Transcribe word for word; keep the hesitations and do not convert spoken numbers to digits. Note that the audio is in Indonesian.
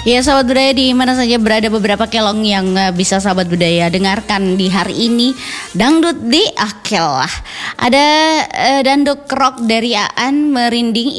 Ya sahabat budaya di mana saja berada, beberapa kelong yang uh, bisa sahabat budaya dengarkan di hari ini. Dangdut di Akel. Ada uh, danduk rock dari Aan Merinding